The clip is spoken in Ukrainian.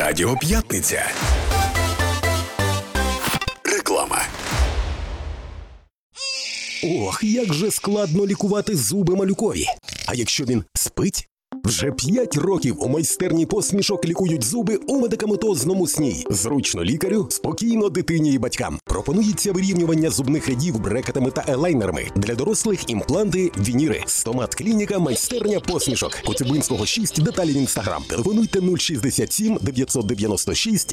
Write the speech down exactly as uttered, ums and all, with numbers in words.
Радіо П'ятниця. Реклама. Ох, як же складно лікувати зуби малюкові. А якщо він спить? Вже п'ять років у майстерні посмішок лікують зуби у медикаментозному сні. Зручно лікарю, спокійно дитині і батькам. Пропонується вирівнювання зубних рядів брекетами та елайнерами. Для дорослих імпланти, вініри. Стомат-клініка, майстерня посмішок. Коцюбинського шість, деталі в інстаграм. Телефонуйте нуль шістдесят сім дев'ятсот дев'яносто шість